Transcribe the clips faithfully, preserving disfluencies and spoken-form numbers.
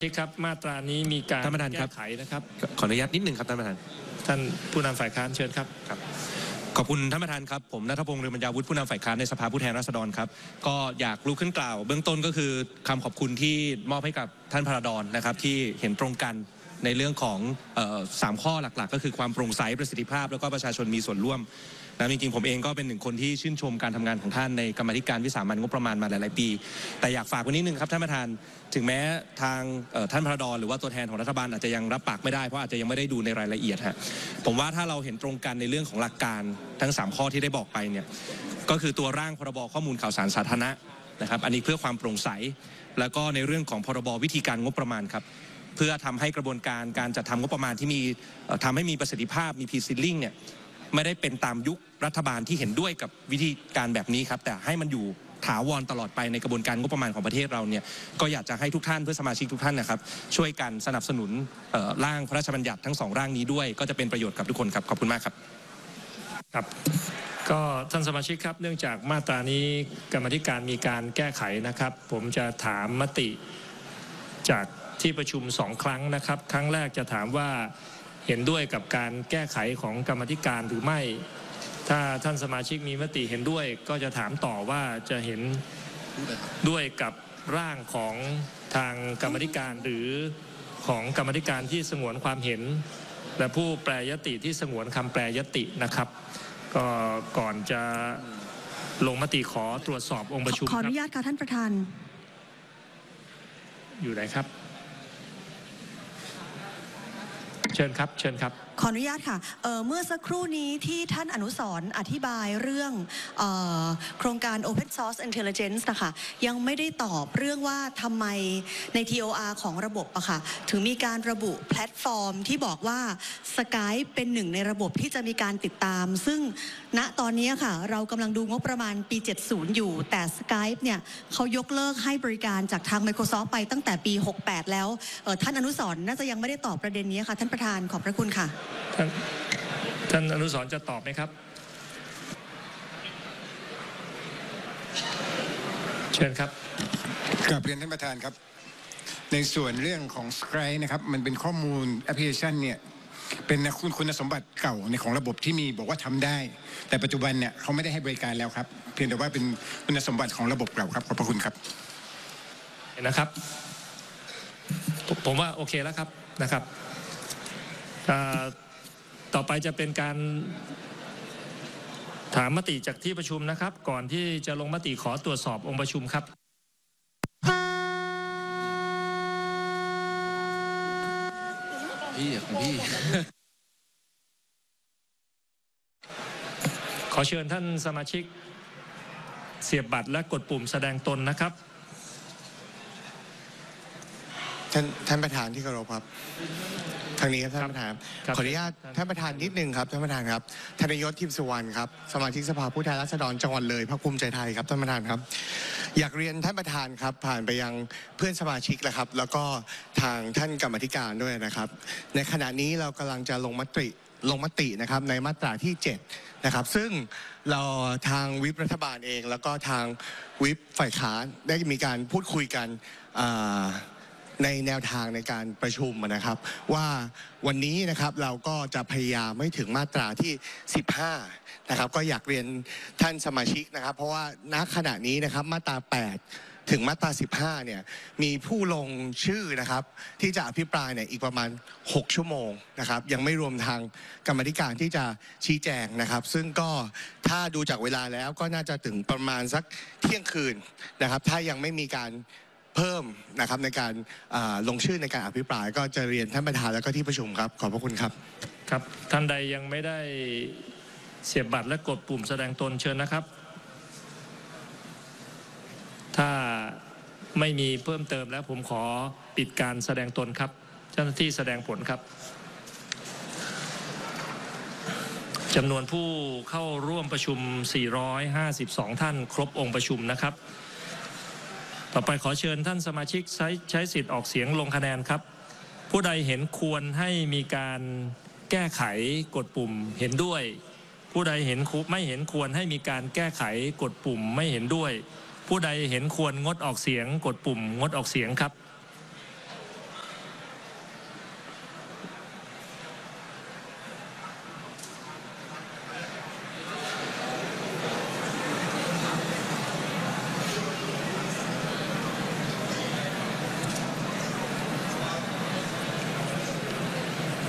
ที่ครับมาตรานี้มีการแก้ไขนะครับขออนุญาตนิดหนึ่งครับท่านประธานท่านผู้นำฝ่ายค้านเชิญครับครับขอบคุณท่านประธานครับผมณัฐพงษ์เรืองบรรยาวุฒิผู้นำฝ่ายค้านในสภาผู้แทนราษฎรครับก็อยากลุกขึ้นกล่าวเบื้องต้นก็คือคำขอบคุณที่มอบให้กับท่านพระดอนนะครับที่เห็นตรงกันในเรื่องของสามข้อหลักๆก็คือความโปร่งใสประสิทธิภาพแล้วก็ประชาชนมีส่วนร่วมนะจริงๆผมเองก็เป็นหนึ่งคนที่ชื่นชมการทำงานของท่านในกรรมาธิการวิสามัญงบประมาณมาหลายๆปีแต่อยากฝากไว้นิดนึงครับท่านประธานถึงแม้ทางท่านพระดอนหรือว่าตัวแทนของรัฐบาลอาจจะยังรับปากไม่ได้เพราะอาจจะยังไม่ได้ดูในรายละเอียดฮะผมว่าถ้าเราเห็นตรงกันในเรื่องของหลักการทั้งสามข้อที่ได้บอกไปเนี่ยก็คือตัวร่างพรบข้อมูลข่าวสารสาธารณะนะครับอันนี้เพื่อความโปร่งใสแล้วก็ในเรื่องของพรบวิธีการงบประมาณครับเพื่อทำให้กระบวนการการจัดทำงบประมาณที่มีทำให้มีประสิทธิภาพมีพีซีลิงเนี่ยไม่ได้เป็นตามยุครัฐบาลที่เห็นด้วยกับวิธีการแบบนี้ครับแต่ให้มันอยู่ถาวรตลอดไปในกระบวนการงบประมาณของประเทศเราเนี่ยก็อยากจะให้ทุกท่านเพื่อสมาชิกทุกท่านนะครับช่วยกันสนับสนุนร่างพระราชบัญญัติทั้งสองร่างนี้ด้วยก็จะเป็นประโยชน์กับทุกคนครับขอบคุณมากครับครับก็ท่านสมาชิกครับเนื่องจากมาตรานี้กรรมธิการมีการแก้ไขนะครับผมจะถามมติจากที่ประชุมสองครั้งนะครับครั้งแรกจะถามว่าเห็นด้วยกับการแก้ไขของกรรมธิการหรือไม่ถ้าท่านสมาชิกมีมติเห็นด้วยก็จะถามต่อว่าจะเห็นด้วยกับร่างของทางกรรมธิการหรือของกรรมธิการที่สงวนความเห็นและผู้แปรยติที่สงวนคำแปรยตินะครับก็ก่อนจะลงมติขอตรวจสอบองค์ประชุมขออนุญาตค่ะท่านประธานอยู่ไหนครับเชิญครับเชิญครับขออนุญาตค่ะ เ, เมื่อสักครู่นี้ที่ท่านอนุสรณ์อธิบายเรื่องเอโครงการ Open Source Intelligence นะคะยังไม่ได้ตอบเรื่องว่าทำไมใน ที โอ อาร์ ของระบบอะค่ะถึงมีการระบุแพลตฟอร์มที่บอกว่า Skype เป็นหนึ่งในระบบที่จะมีการติดตามซึ่งณตอนนี้ค่ะเรากำลังดูงบประมาณปีเจ็ดสิบอยู่แต่ Skype เนี่ยเขายกเลิกให้บริการจากทาง Microsoft ไปตั้งแต่ปีหกสิบแปดแล้วท่านอนุสรณ์น่าจะยังไม่ได้ตอบประเด็นนี้ค่ะท่านประธานขอบพระคุณค่ะท่านท่านอนุสรณ์จะตอบไหมครับเชิญครับกราบเรียนท่านประธานครับในส่วนเรื่องของ Skype นะครับมันเป็นข้อมูลแอปพลิเคชันเนี่ยเป็นคุณคุณสมบัติเก่าในของระบบที่มีบอกว่าทำได้แต่ปัจจุบันเนี่ยเขาไม่ได้ให้บริการแล้วครับเพียงแต่ว่าเป็นคุณสมบัติของระบบเก่าครับขอบพระคุณครับเห็นนะครับผมว่าโอเคแล้วครับนะครับต่อไปจะเป็นการถามมติจากที่ประชุมนะครับก่อนที่จะลงมติขอตรวจสอบองค์ประชุมครับพี่ของพี่ขอเชิญท่านสมาชิกเสียบบัตรและกดปุ่มแสดงตนนะครับท่านท่านประธานที่เคารพครับทางนี้ครับท่านประธานขออนุญาตท่านประธานนิดนึงครับท่านประธานครับธนยศทิพย์สุวรรณครับสมาชิกสภาผู้แทนราษฎรจังหวัดเลยพรรคภูมิใจไทยครับท่านประธานครับอยากเรียนท่านประธานครับผ่านไปยังเพื่อนสมาชิกแล้วครับแล้วก็ทางท่านกรรมธิการด้วยนะครับในขณะนี้เรากำลังจะลงมติลงมตินะครับในมาตราที่เจ็ดนะครับซึ่งเราทางวิปรัฐบาลเองแล้วก็ทางวิปฝ่ายค้านได้มีการพูดคุยกันในแนวทางในการประชุมนะครับว่าวันนี้นะครับเราก็จะพยายามไม่ถึงมาตราที่สิบห้านะครับก็อยากเรียนท่านสมาชิกนะครับเพราะว่าณขณะนี้นะครับมาตราแปดถึงมาตราสิบห้าเนี่ยมีผู้ลงชื่อนะครับที่จะอภิปรายเนี่ยอีกประมาณหกชั่วโมงนะครับยังไม่รวมทางกรรมธิการที่จะชี้แจงนะครับซึ่งก็ถ้าดูจากเวลาแล้วก็น่าจะถึงประมาณสักเที่ยงคืนนะครับถ้ายังไม่มีการเพิ่มนะครับในการลงชื่อในการอภิปรายก็จะเรียนท่านประธานแล้วก็ที่ประชุมครับขอบพระคุณครับครับท่านใดยังไม่ได้เสียบบัตรและกดปุ่มแสดงตนเชิญนะครับถ้าไม่มีเพิ่มเติมแล้วผมขอปิดการแสดงตนครับเจ้าหน้าที่แสดงผลครับจำนวนผู้เข้าร่วมประชุมสี่ร้อยห้าสิบสองท่านครบองค์ประชุมนะครับต่อไปขอเชิญท่านสมาชิกใช้ใช้สิทธิ์ออกเสียงลงคะแนนครับผู้ใดเห็นควรให้มีการแก้ไขกดปุ่มเห็นด้วยผู้ใดเห็นไม่เห็นควรให้มีการแก้ไขกดปุ่มไม่เห็นด้วยผู้ใดเห็นควรงดออกเสียงกดปุ่มงดออกเสียงครับ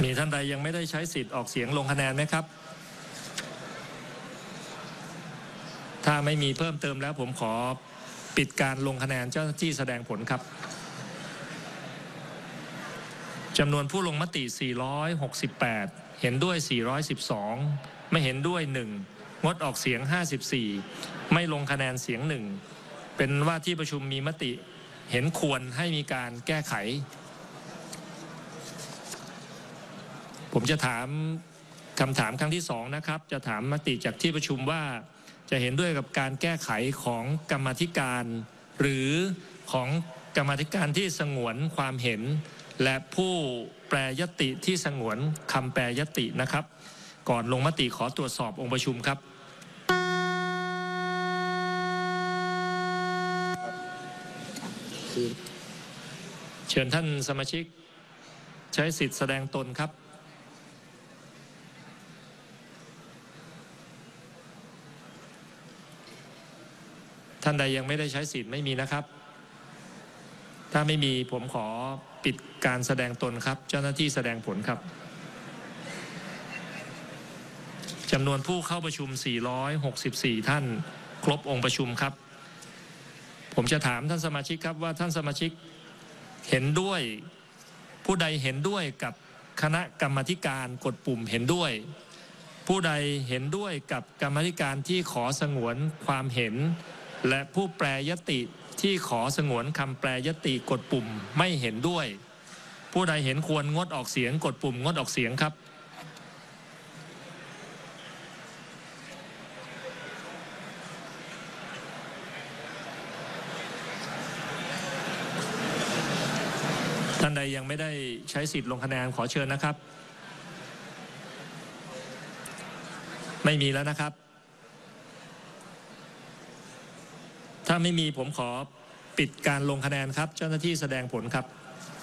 มีท่านใดยังไม่ได้ใช้สิทธิ์ออกเสียงลงคะแนนไหมครับถ้าไม่มีเพิ่มเติมแล้วผมขอปิดการลงคะแนนเจ้าหน้าที่แสดงผลครับจำนวนผู้ลงมติ สี่ร้อยหกสิบแปด เห็นด้วย สี่ร้อยสิบสอง ไม่เห็นด้วย หนึ่ง งดออกเสียง ห้าสิบสี่ ไม่ลงคะแนนเสียง หนึ่ง เป็นว่าที่ประชุมมีมติเห็นควรให้มีการแก้ไขผมจะถามคำถามครั้งที่สองนะครับจะถามมติจากที่ประชุมว่าจะเห็นด้วยกับการแก้ไขของกรรมาธิการหรือของกรรมาธิการที่สงวนความเห็นและผู้แปรยติที่สงวนคำแปรยตินะครับก่อนลงมติขอตรวจสอบองค์ประชุมครับเชิญท่านสมาชิกใช้สิทธิแสดงตนครับท่านใดยังไม่ได้ใช้สิทธิ์ไม่มีนะครับถ้าไม่มีผมขอปิดการแสดงตนครับเจ้าหน้าที่แสดงผลครับจำนวนผู้เข้าประชุมสี่ร้อยหกสิบสี่ท่านครบองค์ประชุมครับผมจะถามท่านสมาชิกครับว่าท่านสมาชิกเห็นด้วยผู้ใดเห็นด้วยกับคณะกรรมาธิการกดปุ่มเห็นด้วยผู้ใดเห็นด้วยกับกรรมาธิการที่ขอสงวนความเห็นและผู้แปรยติที่ขอสงวนคำแปรยติกดปุ่มไม่เห็นด้วยผู้ใดเห็นควรงดออกเสียงกดปุ่มงดออกเสียงครับท่านใดยังไม่ได้ใช้สิทธิ์ลงคะแนนขอเชิญนะครับไม่มีแล้วนะครับถ้าไม่มีผมขอปิดการลงคะแนนครับเจ้าหน้าที่แสดงผลครับ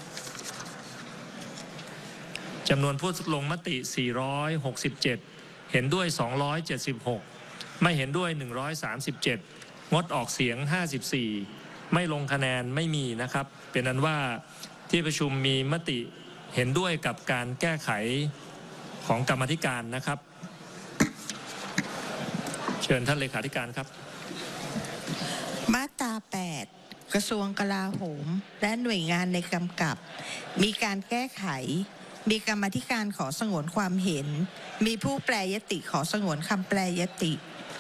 จำนวนผู้ลงมติสี่ร้อยหกสิบเจ็ดเห็นด้วยสองร้อยเจ็ดสิบหกไม่เห็นด้วยหนึ่งร้อยสามสิบเจ็ดงดออกเสียงห้าสิบสี่ไม่ลงคะแนนไม่มีนะครับเป็นนั้นว่าที่ประชุมมีมติเห็นด้วยกับการแก้ไขของกรรมาธิการนะครับเชิญท่านเลขาธิการครับมาตราแปดกระทรวงกลาโหมและหน่วยงานในกำกับมีการแก้ไขมีกรรมาธิการขอสงวนความเห็นมีผู้แปรยติขอสงวนคำแปรยติ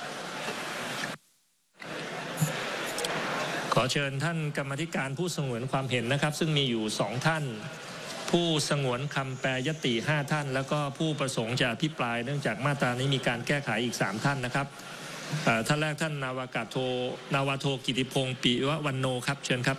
ขอเชิญท่านกรรมาธิการผู้สงวนความเห็นนะครับซึ่งมีอยู่สองท่านผู้สงวนคำแปรยติห้าท่านแล้วก็ผู้ประสงค์จะอภิปรายเนื่องจากมาตรานี้มีการแก้ไขอีกสามท่านนะครับท่านแรกท่านนาวากาศโทนาวาโทกิติพงศ์ปิววรรณโนครับเชิญครับ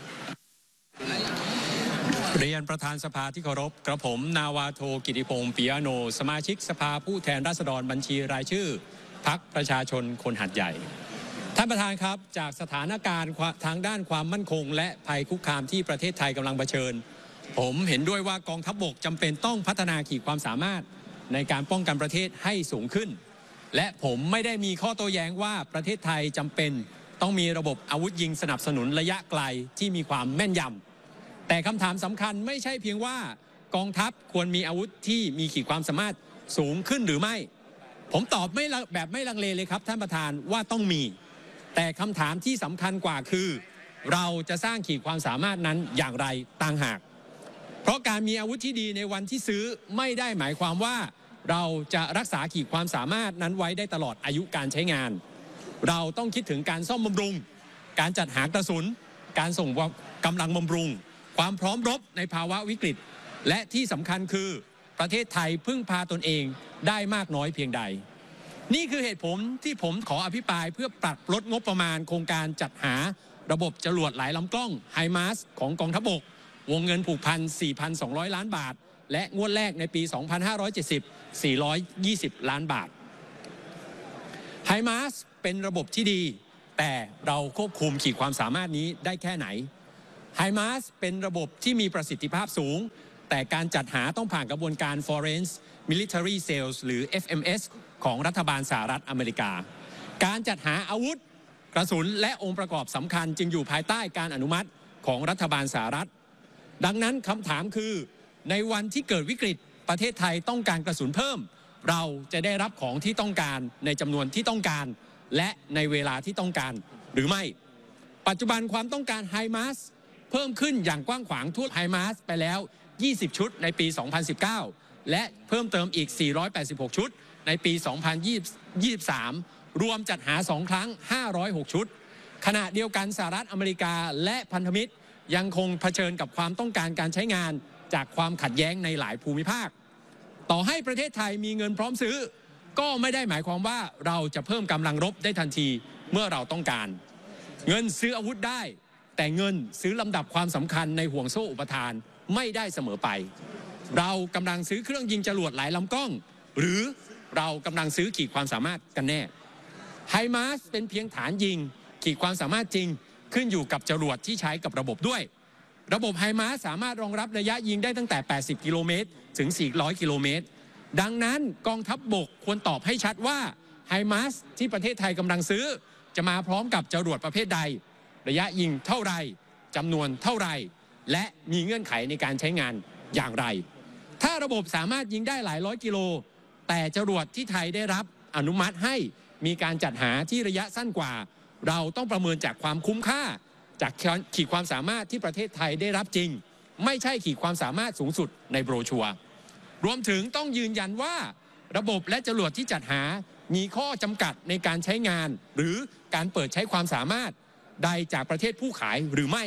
เรียนประธานสภาที่เคารพกระผมนาวาโทกิติพงศ์ปิยโนสมาชิกสภาผู้แทนราษฎรบัญชีรายชื่อพรรคประชาชนคนหาดใหญ่ท่านประธานครับจากสถานการณ์ทางด้านความมั่นคงและภัยคุกคามที่ประเทศไทยกำลังเผชิญผมเห็นด้วยว่ากองทัพบกจำเป็นต้องพัฒนาขีดความสามารถในการป้องกันประเทศให้สูงขึ้นและผมไม่ได้มีข้อโต้แย้งว่าประเทศไทยจำเป็นต้องมีระบบอาวุธยิงสนับสนุนระยะไกลที่มีความแม่นยำแต่คำถามสำคัญไม่ใช่เพียงว่ากองทัพควรมีอาวุธที่มีขีดความสามารถสูงขึ้นหรือไม่ผมตอบไม่แบบไม่ลังเลเลยครับท่านประธานว่าต้องมีแต่คำถามที่สำคัญกว่าคือเราจะสร้างขีดความสามารถนั้นอย่างไรต่างหากเพราะการมีอาวุธที่ดีในวันที่ซื้อไม่ได้หมายความว่าเราจะรักษาขีดความสามารถนั้นไว้ได้ตลอดอายุการใช้งานเราต้องคิดถึงการซ่อมบำรุงการจัดหากระสุนการส่งกำลังบำรุงความพร้อมรบในภาวะวิกฤตและที่สำคัญคือประเทศไทยพึ่งพาตนเองได้มากน้อยเพียงใดนี่คือเหตุผลที่ผมขออภิปรายเพื่อปรับลดงบประมาณโครงการจัดหาระบบจรวดหลายลำกล้องไฮมาร์สของกองทัพบกวงเงินผูกพัน สี่พันสองร้อย ล้านบาทและงวดแรกในปี สองพันห้าร้อยเจ็ดสิบ สี่ร้อยยี่สิบ ล้านบาทไฮมาร์สเป็นระบบที่ดีแต่เราควบคุมขีดความสามารถนี้ได้แค่ไหนไฮมาร์สเป็นระบบที่มีประสิทธิภาพสูงแต่การจัดหาต้องผ่านกระบวนการ Foreign Military Sales หรือ เอฟ เอ็ม เอส ของรัฐบาลสหรัฐอเมริกาการจัดหาอาวุธกระสุนและองค์ประกอบสำคัญจึงอยู่ภายใต้การอนุมัติของรัฐบาลสหรัฐดังนั้นคำถามคือในวันที่เกิดวิกฤตประเทศไทยต้องการกระสุนเพิ่มเราจะได้รับของที่ต้องการในจำนวนที่ต้องการและในเวลาที่ต้องการหรือไม่ปัจจุบันความต้องการไฮมาร์สเพิ่มขึ้นอย่างกว้างขวางทั่วไฮมาร์สไปแล้วยี่สิบชุดในปีสองพันสิบเก้าและเพิ่มเติมอีกสี่ร้อยแปดสิบหกชุดในปีสองพันยี่สิบสามรวมจัดหาสองครั้งห้าร้อยหกชุดขณะเดียวกันสหรัฐอเมริกาและพันธมิตรยังคงเผชิญกับความต้องการการใช้งานจากความขัดแย้งในหลายภูมิภาคต่อให้ประเทศไทยมีเงินพร้อมซื้อก็ไม่ได้หมายความว่าเราจะเพิ่มกำลังรบได้ทันทีเมื่อเราต้องการเงินซื้ออาวุธได้แต่เงินซื้อลำดับความสำคัญในห่วงโซ่อุปทานไม่ได้เสมอไปเรากำลังซื้อเครื่องยิงจรวดหลายลำกล้องหรือเรากำลังซื้อขีดความสามารถกันแน่ไฮมาร์สเป็นเพียงฐานยิงขีดความสามารถจริงขึ้นอยู่กับจรวดที่ใช้กับระบบด้วยระบบไฮมาร์สสามารถรองรับระยะยิงได้ตั้งแต่แปดสิบกิโลเมตรถึงสี่ร้อยกิโลเมตรดังนั้นกองทัพบกควรตอบให้ชัดว่าไฮมาร์สที่ประเทศไทยกำลังซื้อจะมาพร้อมกับจรวดประเภทใดระยะยิงเท่าไรจำนวนเท่าไรและมีเงื่อนไขในการใช้งานอย่างไรถ้าระบบสามารถยิงได้หลายร้อยกิโลแต่จรวดที่ไทยได้รับอนุมัติให้มีการจัดหาที่ระยะสั้นกว่าเราต้องประเมินจากความคุ้มค่าจากขีดความสามารถที่ประเทศไทยได้รับจริงไม่ใช่ขีดความสามารถสูงสุดในโบรชัวร์รวมถึงต้องยืนยันว่าระบบและจรวดที่จัดหามีข้อจำกัดในการใช้งานหรือการเปิดใช้ความสามารถใดจากประเทศผู้ขายหรือไม่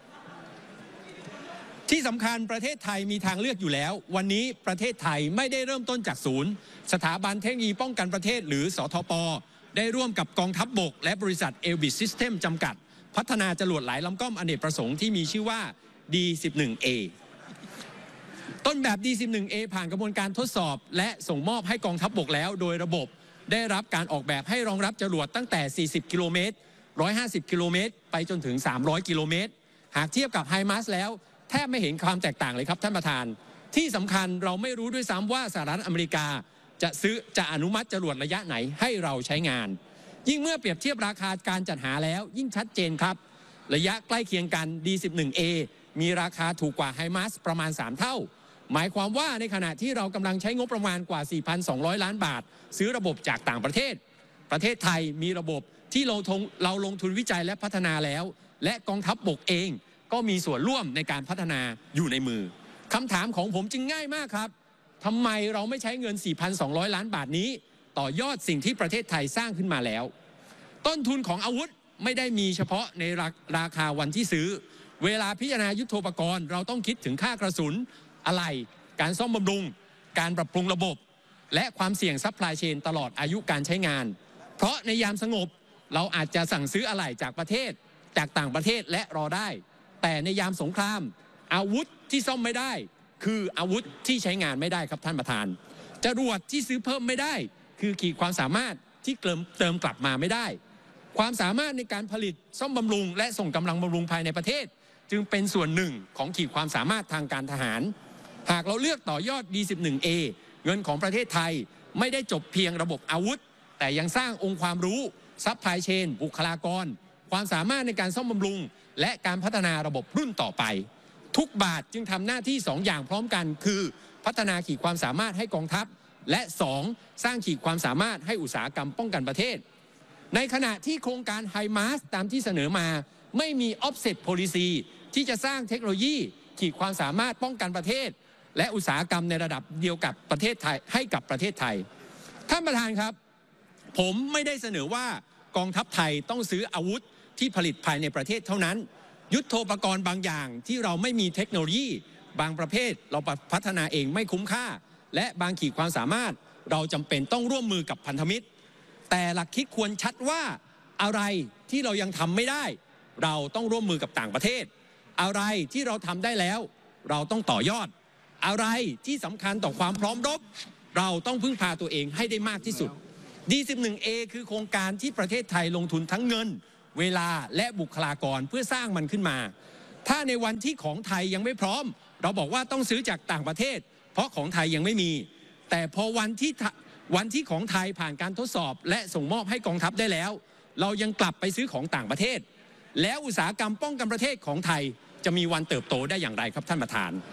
ที่สำคัญประเทศไทยมีทางเลือกอยู่แล้ววันนี้ประเทศไทยไม่ได้เริ่มต้นจากศูนย์สถาบันเทคโนโลยีป้องกันประเทศหรือสทป.ได้ร่วมกับกองทัพบกและบริษัท Elbit System จำกัดพัฒนาจรวดหลายลำกล้องอเนกประสงค์ที่มีชื่อว่า ดี สิบเอ็ด เอ ต้นแบบ ดี สิบเอ็ด เอ ผ่านกระบวนการทดสอบและส่งมอบให้กองทัพบกแล้วโดยระบบได้รับการออกแบบให้รองรับจรวดตั้งแต่สี่สิบกิโลเมตรหนึ่งร้อยห้าสิบกิโลเมตรไปจนถึงสามร้อยกิโลเมตรหากเทียบกับไฮมาร์สแล้วแทบไม่เห็นความแตกต่างเลยครับท่านประธานที่สำคัญเราไม่รู้ด้วยซ้ำว่าสหรัฐอเมริกาจะซื้อจะอนุมัติจรวดระยะไหนให้เราใช้งานยิ่งเมื่อเปรียบเทียบราคาการจัดหาแล้วยิ่งชัดเจนครับระยะใกล้เคียงกัน ดี สิบเอ็ด เอ มีราคาถูกกว่าไฮมาร์สประมาณสามเท่าหมายความว่าในขณะที่เรากำลังใช้งบประมาณกว่า สี่พันสองร้อย ล้านบาทซื้อระบบจากต่างประเทศประเทศไทยมีระบบที่เราเราลงทุนวิจัยและพัฒนาแล้วและกองทัพบกเองก็มีส่วนร่วมในการพัฒนาอยู่ในมือคำถามของผมจึงง่ายมากครับทำไมเราไม่ใช้เงิน สี่พันสองร้อย ล้านบาทนี้ต่อยอดสิ่งที่ประเทศไทยสร้างขึ้นมาแล้วต้นทุนของอาวุธไม่ได้มีเฉพาะในราราคาวันที่ซื้อเวลาพิจารณายุทโธปกรณ์เราต้องคิดถึงค่ากระสุนอะไหล่การซ่อมบำรุงการปรับปรุงระบบและความเสี่ยงซัพพลายเชนตลอดอายุการใช้งานเพราะในยามสงบเราอาจจะสั่งซื้ออะไหล่จากประเทศจากต่างประเทศและรอได้แต่ในยามสงครามอาวุธที่ซ่อมไม่ได้คืออาวุธที่ใช้งานไม่ได้ครับท่านประธานจรวดที่ซื้อเพิ่มไม่ได้คือขีดความสามารถที่เติมเติมกลับมาไม่ได้ความสามารถในการผลิตซ่อมบำรุงและส่งกำลังบำรุงภายในประเทศจึงเป็นส่วนหนึ่งของขีดความสามารถทางการทหารหากเราเลือกต่อยอด ดี สิบเอ็ด เอ เงินของประเทศไทยไม่ได้จบเพียงระบบอาวุธแต่ยังสร้างองค์ความรู้ซัพพลายเชนบุคลากรความสามารถในการซ่อมบำรุงและการพัฒนาระบบรุ่นต่อไปทุกบาทจึงทำหน้าที่สองอย่างพร้อมกันคือพัฒนาขีดความสามารถให้กองทัพและสองสร้างขีดความสามารถให้อุตสาหกรรมป้องกันประเทศในขณะที่โครงการไฮมาร์สตามที่เสนอมาไม่มี offset policy ที่จะสร้างเทคโนโลยีขีดความสามารถป้องกันประเทศและอุตสาหกรรมในระดับเดียวกับประเทศไทยให้กับประเทศไทยท่านประธานครับผมไม่ได้เสนอว่ากองทัพไทยต้องซื้ออาวุธที่ผลิตภายในประเทศเท่านั้นยุทโธปกรณ์บางอย่างที่เราไม่มีเทคโนโลยีบางประเภทเราพัฒนาเองไม่คุ้มค่าและบางขีดความสามารถเราจำเป็นต้องร่วมมือกับพันธมิตรแต่หลักคิดควรชัดว่าอะไรที่เรายังทำไม่ได้เราต้องร่วมมือกับต่างประเทศอะไรที่เราทำได้แล้วเราต้องต่อยอดอะไรที่สำคัญต่อความพร้อมรบเราต้องพึ่งพาตัวเองให้ได้มากที่สุด ดี สิบเอ็ด เอ คือโครงการที่ประเทศไทยลงทุนทั้งเงินเวลาและบุคลากรเพื่อสร้างมันขึ้นมาถ้าในวันที่ของไทยยังไม่พร้อมเราบอกว่าต้องซื้อจากต่างประเทศเพราะของไทยยังไม่มีแต่พอวันที่วันที่ของไทยผ่านการทดสอบและส่งมอบให้กองทัพได้แล้วเรายังกลับไปซื้อของต่างประเทศแล้วอุตสาหกรรมป้องกันประเทศของไทยจะมีวันเติบโตได้อย่างไรครับท่านประธาน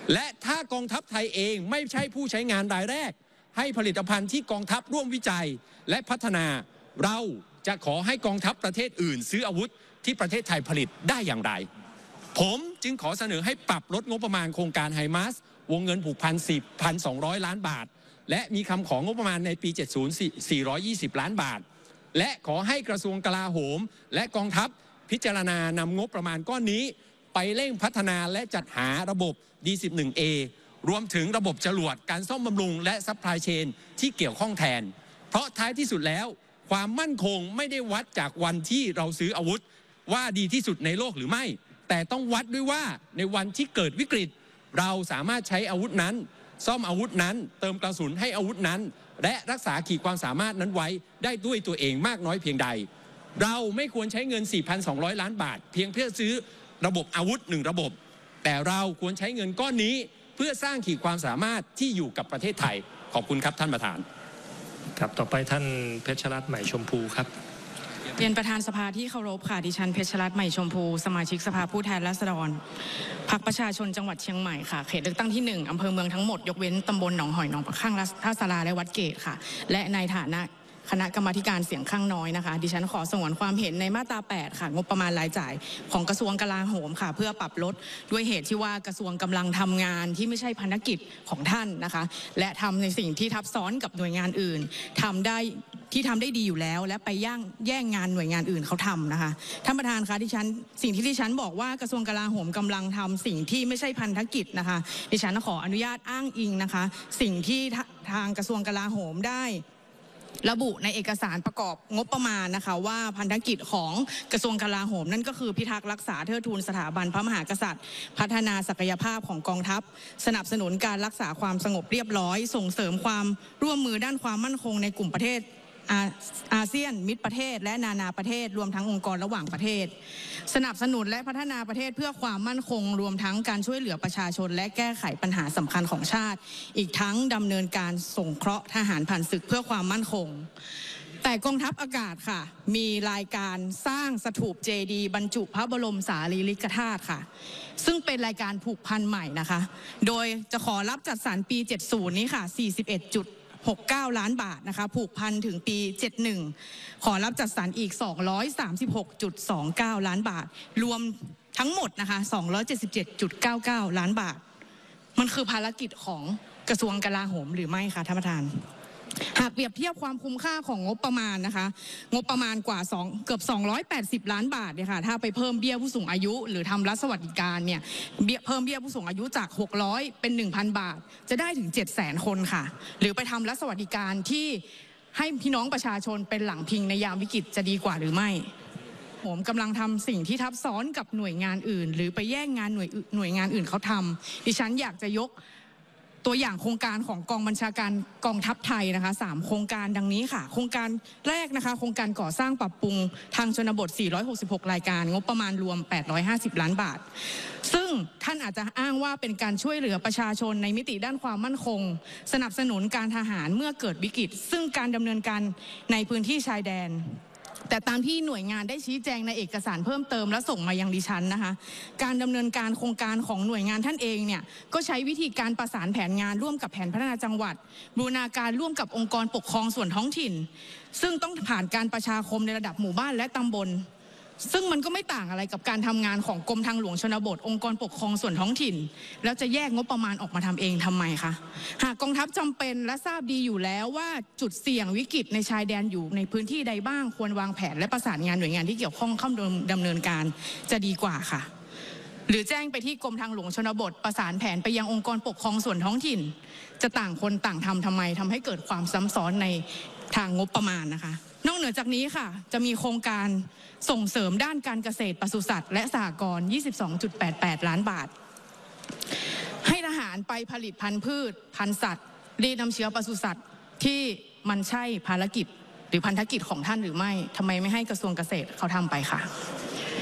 และถ้ากองทัพไทยเองไม่ใช่ผู้ใช้งานรายแรกให้ผลิตภัณฑ์ที่กองทัพร่วมวิจัยและพัฒนาเราจะขอให้กองทัพประเทศอื่นซื้ออาวุธที่ประเทศไทยผลิตได้อย่างไรผมจึงขอเสนอให้ปรับลดงบประมาณโครงการไฮมาสวงเงินผูกพัน สิบพันสองร้อย ล้านบาทและมีคำของงบประมาณในปีเจ็ดสิบ สี่ร้อยยี่สิบล้านบาทและขอให้กระทรวงกลาโหมและกองทัพพิจารณานำงบประมาณก้อนนี้ไปเร่งพัฒนาและจัดหาระบบ ดี สิบเอ็ด เอ รวมถึงระบบจรวดการซ่อมบำรุงและซัพพลายเชนที่เกี่ยวข้องแทนเพราะท้ายที่สุดแล้วความมั่นคงไม่ได้วัดจากวันที่เราซื้ออาวุธว่าดีที่สุดในโลกหรือไม่แต่ต้องวัดด้วยว่าในวันที่เกิดวิกฤตเราสามารถใช้อาวุธนั้นซ่อมอาวุธนั้นเติมกระสุนให้อาวุธนั้นและรักษาขีดความสามารถนั้นไว้ได้ด้วยตัวเองมากน้อยเพียงใดเราไม่ควรใช้เงิน สี่พันสองร้อย ล้านบาทเพียงเพื่อซื้อระบบอาวุธหนึ่งระบบแต่เราควรใช้เงินก้อนนี้เพื่อสร้างขีดความสามารถที่อยู่กับประเทศไทยขอบคุณครับท่านประธานครับต่อไปท่านเพชรรัตน์ใหม่ชมพูครับเรียนประธานสภาที่เคารพค่ะดิฉันเพชรรัตน์ใหม่ชมพูสมาชิกสภาผู้แทนราษฎรพรรคประชาชนจังหวัดเชียงใหม่ค่ะเขตเลือกตั้งที่หนึ่งอำเภอเมืองทั้งหมดยกเว้นตำบลหนองหอยหนองปะข้างท่าสาราและวัดเกตค่ะและในฐานะคณะกรรมาธิการเสียงข้างน้อยนะคะดิฉันขอสงวนความเห็นในมาตราแปดค่ะงบประมาณรายจ่ายของกระทรวงกลาโหมค่ะเพื่อปรับลดด้วยเหตุที่ว่ากระทรวงกำลังทำงานที่ไม่ใช่ภารกิจของท่านนะคะและทำในสิ่งที่ทับซ้อนกับหน่วยงานอื่นทำได้ที่ทำได้ดีอยู่แล้วและไปย่างแย่งงานหน่วยงานอื่นเขาทำนะคะท่านประธานคะดิฉันสิ่งที่ดิฉันบอกว่ากระทรวงกลาโหมกำลังทำสิ่งที่ไม่ใช่พันธกิจนะคะดิฉันขออนุญาตอ้างอิงนะคะสิ่งที่ทางกระทรวงกลาโหมได้ระบุในเอกสารประกอบงบประมาณนะคะว่าพันธกิจของกระทรวงกลาโหมนั่นก็คือพิทักษ์รักษาเทิดทูนสถาบันพระมหากษัตริย์พัฒนาศักยภาพของกองทัพสนับสนุนการรักษาความสงบเรียบร้อยส่งเสริมความร่วมมือด้านความมั่นคงในกลุ่มประเทศอาเซียนมิตรประเทศและนานาประเทศรวมทั้งองค์กรระหว่างประเทศสนับสนุนและพัฒนาประเทศเพื่อความมั่นคงรวมทั้งการช่วยเหลือประชาชนและแก้ไขปัญหาสำคัญของชาติอีกทั้งดำเนินการสงเคราะห์ทหารผ่านศึกเพื่อความมั่นคงแต่กองทัพอากาศค่ะมีรายการสร้างสถูปเจดีย์บรรจุพระบรมสารีริกธาตุค่ะซึ่งเป็นรายการผูกพันใหม่นะคะโดยจะขอรับจัดสรรปีเจ็ดสิบนี้ค่ะ สี่สิบเอ็ดจุดหกเก้า ล้านบาทนะคะผูกพันถึงปีเจ็ดสิบเอ็ดขอรับจัดสรรอีก สองร้อยสามสิบหกจุดสองเก้า ล้านบาทรวมทั้งหมดนะคะสองร้อยเจ็ดสิบเจ็ดจุดเก้าเก้า ล้านบาทมันคือภารกิจของกระทรวงกลาโหมหรือไม่คะท่านประธานหากเปรียบเทียบความคุ้มค่าของงบประมาณนะคะงบประมาณกว่า2เกือบสองร้อยแปดสิบล้านบาทเนี่ยค่ะถ้าไปเพิ่มเบี้ยผู้สูงอายุหรือทำรัฐสวัสดิการเนี่ยเบี้ยเพิ่มเบี้ยผู้สูงอายุจากหกร้อยเป็น หนึ่งพัน บาทจะได้ถึง เจ็ดแสน คนค่ะหรือไปทำรัฐสวัสดิการที่ให้พี่น้องประชาชนเป็นหลังพิงในยามวิกฤตจะดีกว่าหรือไม่ผมกำลังทำสิ่งที่ทับซ้อนกับหน่วยงานอื่นหรือไปแย่งงานหน่วยหน่วยงานอื่นเขาทำดิฉันอยากจะยกตัวอย่างโครงการของกองบัญชาการกองทัพไทยนะคะสามโครงการดังนี้ค่ะโครงการแรกนะคะโครงการก่อสร้างปรับปรุงทางชนบทสี่ร้อยหกสิบหกรายการงบประมาณรวมแปดร้อยห้าสิบล้านบาทซึ่งท่านอาจจะอ้างว่าเป็นการช่วยเหลือประชาชนในมิติด้านความมั่นคงสนับสนุนการทหารเมื่อเกิดวิกฤตซึ่งการดำเนินการในพื้นที่ชายแดนแต่ตามที่หน่วยงานได้ชี้แจงในเอกสารเพิ่มเติมและส่งมายังดิฉันนะคะการดำเนินการโครงการของหน่วยงานท่านเองเนี่ยก็ใช้วิธีการประสานแผนงานร่วมกับแผนพัฒนาจังหวัดบูรณาการร่วมกับองค์กรปกครองส่วนท้องถิ่นซึ่งต้องผ่านการประชาคมในระดับหมู่บ้านและตำบลซึ่งมันก็ไม่ต่างอะไรกับการทำงานของกรมทางหลวงชนบทองค์กรปกครองส่วนท้องถิ่นแล้วจะแยกงบประมาณออกมาทำเองทำไมคะหากกองทัพจำเป็นและทราบดีอยู่แล้วว่าจุดเสี่ยงวิกฤตในชายแดนอยู่ในพื้นที่ใดบ้างควรวางแผนและประสานงานหน่วยงานที่เกี่ยวข้องเข้าดำเนินการจะดีกว่าค่ะหรือแจ้งไปที่กรมทางหลวงชนบทประสานแผนไปยังองค์กรปกครองส่วนท้องถิ่นจะต่างคนต่างทำทำไมทำให้เกิดความซ้ำซ้อนในทางงบประมาณนะคะนอกเหนือจากนี้ค่ะจะมีโครงการส่งเสริมด้านการเกษตรปศุสัตว์และสหกรณ์ ยี่สิบสองจุดแปดแปด ล้านบาทให้ทหารไปผลิตพันธุ์พืชพันธุ์สัตว์รีดน้ำเชื้อปศุสัตว์ที่มันใช่ภารกิจหรือพันธกิจของท่านหรือไม่ทำไมไม่ให้กระทรวงเกษตรเขาทำไปค่ะ